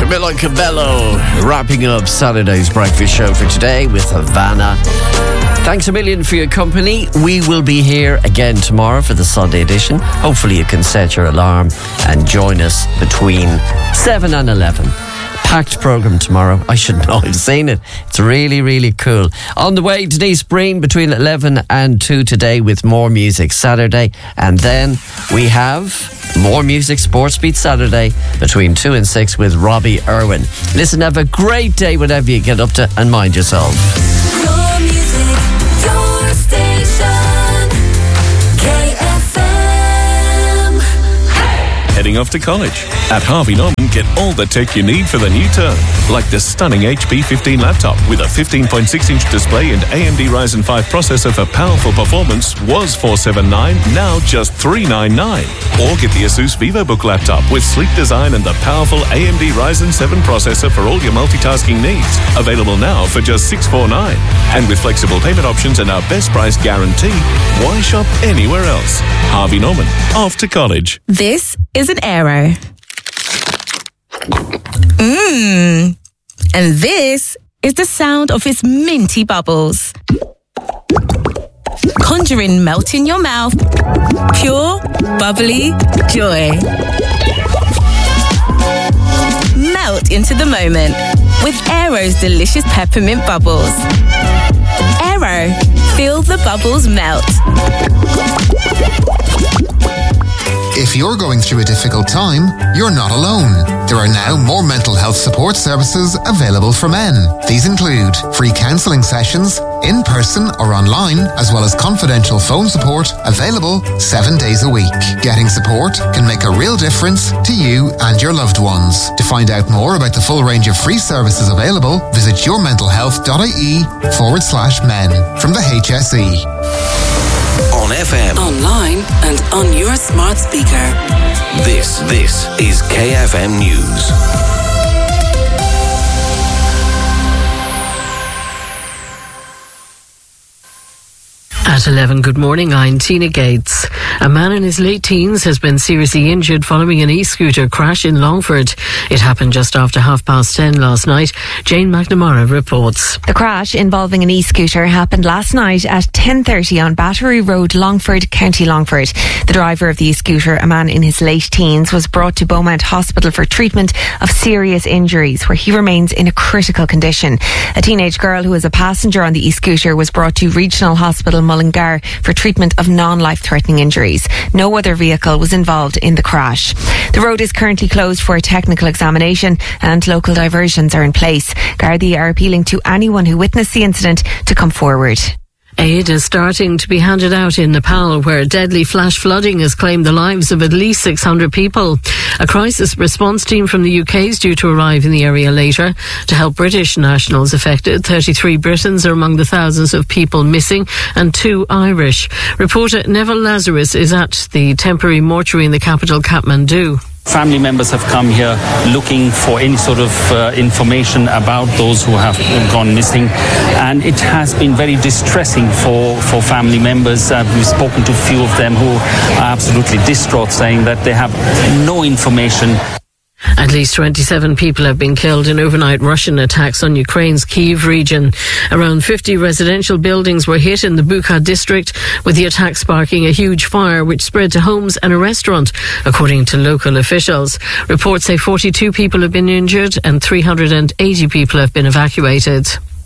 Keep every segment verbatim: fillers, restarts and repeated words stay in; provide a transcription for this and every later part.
Camilla Cabello wrapping up Saturday's breakfast show for today with Havana. Thanks a million for your company. We will be here again tomorrow for the Sunday edition. Hopefully you can set your alarm and join us between seven and eleven. Packed programme tomorrow. I should know. I've seen it. It's really, really cool. On the way, Denise Breen between eleven and two today with more music Saturday. And then we have more music Sports Beat Saturday between two and six with Robbie Irwin. Listen, have a great day whatever you get up to and mind yourself. Your music, your station, K F M. Heading off to college? At Harvey Norman, get all the tech you need for the new term. Like the stunning H P fifteen laptop with a fifteen point six inch display and A M D Ryzen five processor for powerful performance was four seven nine, now just three nine nine. Or get the Asus VivoBook laptop with sleek design and the powerful A M D Ryzen seven processor for all your multitasking needs. Available now for just six four nine. And with flexible payment options and our best price guarantee, why shop anywhere else? Harvey Norman, off to college. This is an Aero. Mmm. And this is the sound of its minty bubbles. Conjuring melt in your mouth. Pure, bubbly joy. Melt into the moment with Aero's delicious peppermint bubbles. Aero, feel the bubbles melt. If you're going through a difficult time, you're not alone. There are now more mental health support services available for men. These include free counselling sessions, in person or online, as well as confidential phone support available seven days a week. Getting support can make a real difference to you and your loved ones. To find out more about the full range of free services available, visit yourmentalhealth.ie forward slash men from the H S E. On F M, Online and on your smart speaker. this, this is K F M News. At eleven, good morning, I'm Tina Gates. A man in his late teens has been seriously injured following an e-scooter crash in Longford. It happened just after half past ten last night. Jane McNamara reports. The crash involving an e-scooter happened last night at ten thirty on Battery Road, Longford, County Longford. The driver of the e-scooter, a man in his late teens, was brought to Beaumont Hospital for treatment of serious injuries, where he remains in a critical condition. A teenage girl who was a passenger on the e-scooter was brought to Regional Hospital Mullingar for treatment of non-life-threatening injuries. No other vehicle was involved in the crash. The road is currently closed for a technical examination and local diversions are in place. Gardaí are appealing to anyone who witnessed the incident to come forward. Aid is starting to be handed out in Nepal, where deadly flash flooding has claimed the lives of at least six hundred people. A crisis response team from the U K is due to arrive in the area later to help British nationals affected. thirty-three Britons are among the thousands of people missing and two Irish. Reporter Neville Lazarus is at the temporary mortuary in the capital, Kathmandu. Family members have come here looking for any sort of uh, information about those who have gone missing, and it has been very distressing for, for family members. Uh, we've spoken to a few of them who are absolutely distraught, saying that they have no information. At least twenty-seven people have been killed in overnight Russian attacks on Ukraine's Kyiv region. Around fifty residential buildings were hit in the Bucha district, with the attack sparking a huge fire which spread to homes and a restaurant, according to local officials. Reports say forty-two people have been injured and three hundred eighty people have been evacuated.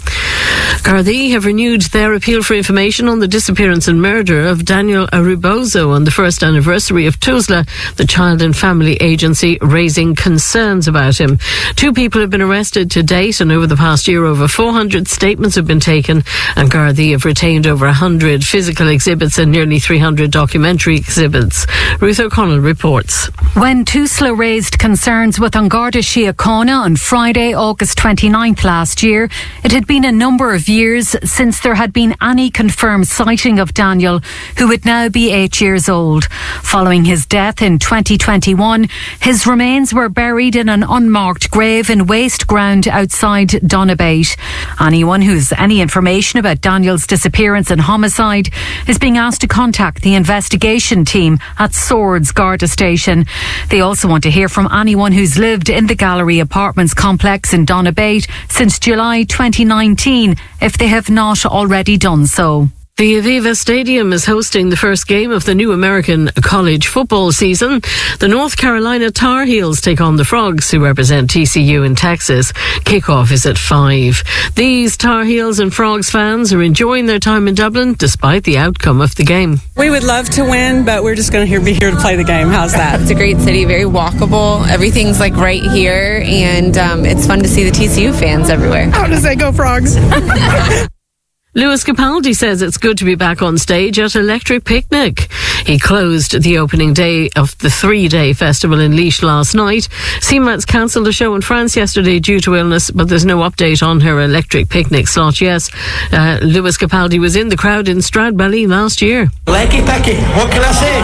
Gardaí have renewed their appeal for information on the disappearance and murder of Daniel Arubozo on the first anniversary of TUSLA, the Child and Family Agency, raising concerns about him. Two people have been arrested to date, and over the past year over four hundred statements have been taken, and Gardaí have retained over one hundred physical exhibits and nearly three hundred documentary exhibits. Ruth O'Connell reports. When TUSLA raised concerns with An Garda Síochána on Friday, August twenty-ninth last year, it had been been a number of years since there had been any confirmed sighting of Daniel, who would now be eight years old. Following his death in twenty twenty-one, his remains were buried in an unmarked grave in waste ground outside Donabate. Anyone who's any information about Daniel's disappearance and homicide is being asked to contact the investigation team at Swords Garda Station. They also want to hear from anyone who's lived in the Gallery Apartments complex in Donabate since July twenty nineteen, if they have not already done so. The Aviva Stadium is hosting the first game of the new American college football season. The North Carolina Tar Heels take on the Frogs, who represent T C U in Texas. Kickoff is at five. These Tar Heels and Frogs fans are enjoying their time in Dublin despite the outcome of the game. We would love to win, but we're just going to be here to play the game. How's that? It's a great city, very walkable. Everything's like right here, and um, it's fun to see the T C U fans everywhere. How does that go, Frogs? Lewis Capaldi says it's good to be back on stage at Electric Picnic. He closed the opening day of the three-day festival in Laois last night. C M A T's cancelled a show in France yesterday due to illness, but there's no update on her Electric Picnic slot. Yes, uh, Lewis Capaldi was in the crowd in Stradbally last year. Lecky pecky, what can I say?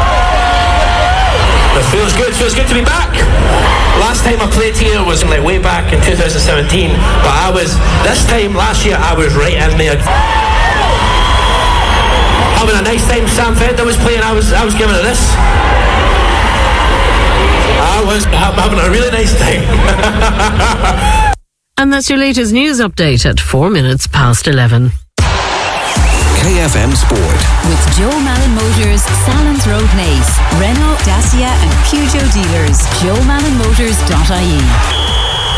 It feels good, feels good to be back. Last time I played here was like way back in two thousand seventeen, but I was, this time last year I was right in there. Having a nice time. Sam Fender was playing, I was I was giving it this. I was having a really nice time. And that's your latest news update at four minutes past eleven. K F M Sport. With Joe Malin Motors, Salons Road, Naas, Renault, Dacia and Peugeot dealers. joe malin motors dot I E.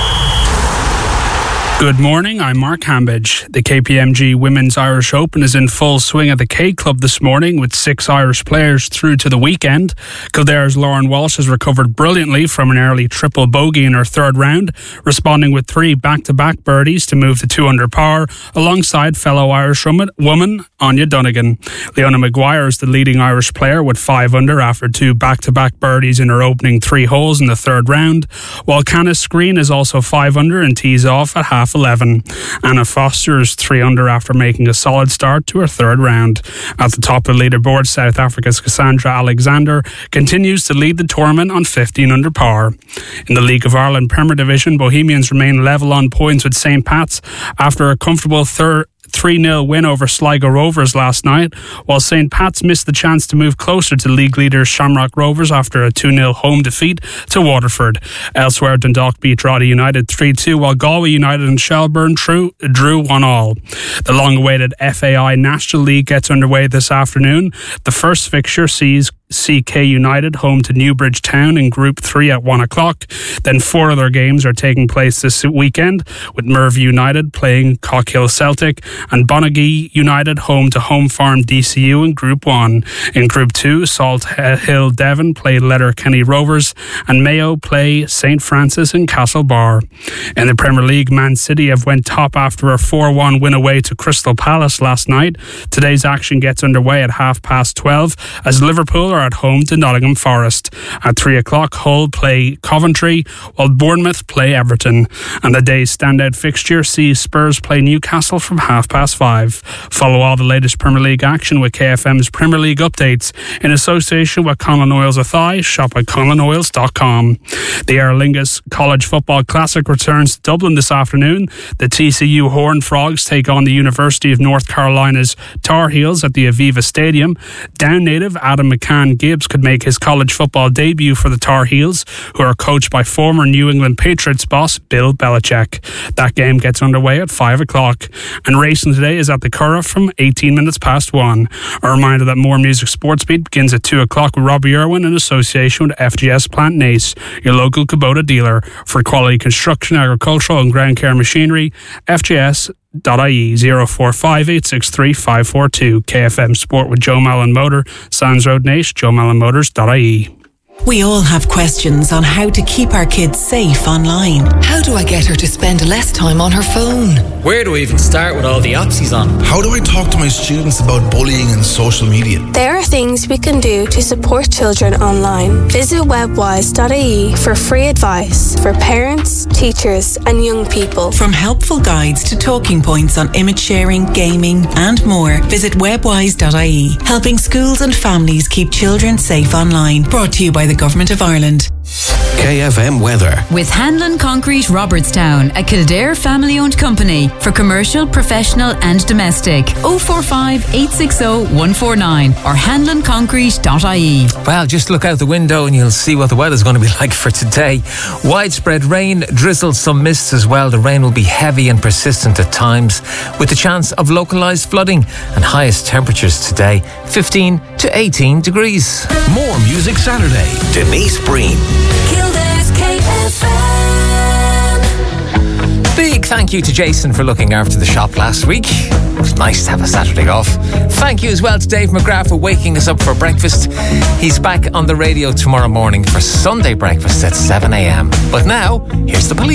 Good morning, I'm Mark Hambidge. The K P M G Women's Irish Open is in full swing at the K Club this morning with six Irish players through to the weekend. Kildare's Lauren Walsh has recovered brilliantly from an early triple bogey in her third round, responding with three back-to-back birdies to move to two under par, alongside fellow Irish woman Anya Donegan. Leona Maguire is the leading Irish player with five under after two back-to-back birdies in her opening three holes in the third round, while Canis Green is also five under and tees off at half eleven. Anna Foster is three under after making a solid start to her third round. At the top of the leaderboard, South Africa's Cassandra Alexander continues to lead the tournament on fifteen under par. In the League of Ireland Premier Division, Bohemians remain level on points with Saint Pat's after a comfortable third three nil win over Sligo Rovers last night, while Saint Pat's missed the chance to move closer to league leaders Shamrock Rovers after a two nil home defeat to Waterford. Elsewhere, Dundalk beat Drogheda United three two, while Galway United and Shelburne drew, drew one all. The long-awaited F A I National League gets underway this afternoon. The first fixture sees C K United home to Newbridge Town in Group three at one o'clock. Then four other games are taking place this weekend, with Merv United playing Cockhill Celtic and Bonagee United home to Home Farm D C U in Group one. In Group two, Salt Hill Devon play Letterkenny Rovers and Mayo play Saint Francis and Castlebar. In the Premier League, Man City have went top after a four one win away to Crystal Palace last night. Today's action gets underway at half past twelve as Liverpool are at home to Nottingham Forest. At three o'clock, Hull play Coventry, while Bournemouth play Everton. And the day's standout fixture sees Spurs play Newcastle from half past five. Follow all the latest Premier League action with K F M's Premier League updates in association with Conlon Oils Athy. Shop at conlon oils dot com. The Aer Lingus College Football Classic returns to Dublin this afternoon. The T C U Horned Frogs take on the University of North Carolina's Tar Heels at the Aviva Stadium. Down native Adam McCann Gibbs could make his college football debut for the Tar Heels, who are coached by former New England Patriots boss Bill Belichick. That game gets underway at five o'clock. And racing today is at the Curragh from eighteen minutes past one. A reminder that More Music Sports Beat begins at two o'clock with Robbie Irwin in association with F G S Plant Naas, your local Kubota dealer. For quality construction, agricultural and ground care machinery, F G S dot I E zero four five eight six three five four two. K F M Sport with Joe Malin Motor, Sands Road Naas, joe malin motors dot I E. We all have questions on how to keep our kids safe online. How do I get her to spend less time on her phone? Where do I even start with all the apps she's on? How do I talk to my students about bullying and social media? There are things we can do to support children online. Visit webwise dot I E for free advice for parents, teachers and young people. From helpful guides to talking points on image sharing, gaming and more, visit webwise dot I E, helping schools and families keep children safe online. Brought to you by the Government of Ireland. K F M weather. With Hanlon Concrete Robertstown, a Kildare family-owned company for commercial, professional and domestic. oh four five, eight six oh, one four nine or hanlon concrete dot I E. Well, just look out the window and you'll see what the weather's going to be like for today. Widespread rain, drizzle, some mists as well. The rain will be heavy and persistent at times, with the chance of localised flooding, and highest temperatures today fifteen to eighteen degrees. More Music Saturday. Denise Breen. Kildare's K F M. Big thank you to Jason for looking after the shop last week. It was nice to have a Saturday off. Thank you as well to Dave McGrath for waking us up for breakfast. He's back on the radio tomorrow morning for Sunday breakfast at seven a.m. But now, here's the police.